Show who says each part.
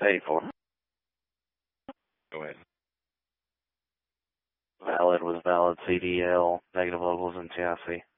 Speaker 1: Paid for.
Speaker 2: Go ahead.
Speaker 1: Valid was valid. CDL, negative locals in Tennessee.